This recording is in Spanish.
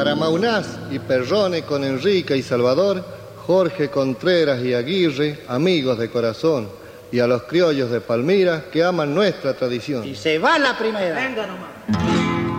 Para Maunás y Perrone con Enrique y Salvador, Jorge Contreras y Aguirre, amigos de corazón, y a los criollos de Palmira que aman nuestra tradición. Y se va la primera. Venga nomás.